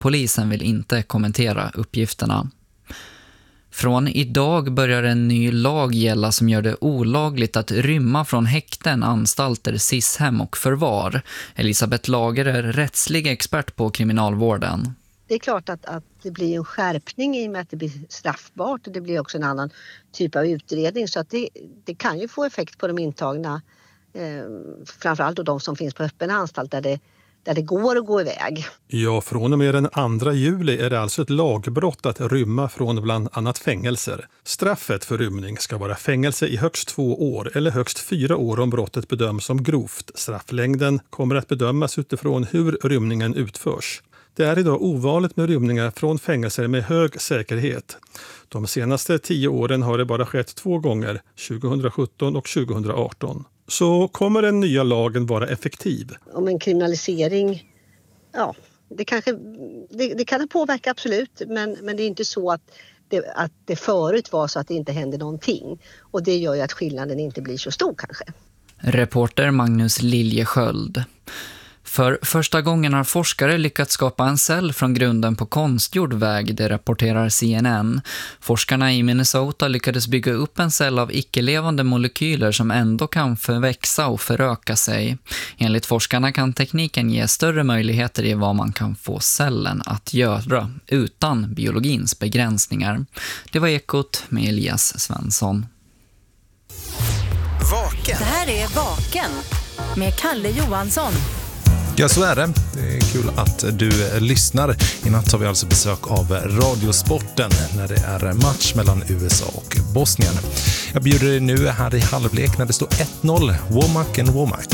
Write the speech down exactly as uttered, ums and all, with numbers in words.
Polisen vill inte kommentera uppgifterna. Från idag börjar en ny lag gälla som gör det olagligt att rymma från häkten, anstalter, S I S-hem och förvar. Elisabeth Lager är rättslig expert på kriminalvården. Det är klart att, att det blir en skärpning i och med att det blir straffbart, och det blir också en annan typ av utredning, så att det, det kan ju få effekt på de intagna, eh, framförallt då de som finns på öppen anstalt där det, där det går att gå iväg. Ja, från och med den andra juli är det alltså ett lagbrott att rymma från bland annat fängelser. Straffet för rymning ska vara fängelse i högst två år eller högst fyra år om brottet bedöms som grovt. Strafflängden kommer att bedömas utifrån hur rymningen utförs. Det är idag ovanligt med rymningar från fängelser med hög säkerhet. De senaste tio åren har det bara skett två gånger, tjugohundrasjutton och tjugohundraarton. Så kommer den nya lagen vara effektiv? Om en kriminalisering, ja, det, kanske, det, det kan påverka absolut, men, men det är inte så att det, att det förut var så att det inte hände någonting. Och det gör ju att skillnaden inte blir så stor kanske. Reporter Magnus Liljesköld. För första gången har forskare lyckats skapa en cell från grunden på konstgjord väg, det rapporterar C N N. Forskarna i Minnesota lyckades bygga upp en cell av icke-levande molekyler som ändå kan förväxa och föröka sig. Enligt forskarna kan tekniken ge större möjligheter i vad man kan få cellen att göra utan biologins begränsningar. Det var Ekot med Elias Svensson. Vaken. Det här är Vaken med Kalle Johansson. Ja, så är det. Det är kul att du lyssnar. I natt har vi alltså besök av Radiosporten när det är match mellan U S A och Bosnien. Jag bjuder dig nu här i halvlek när det står ett noll. Womack and Womack.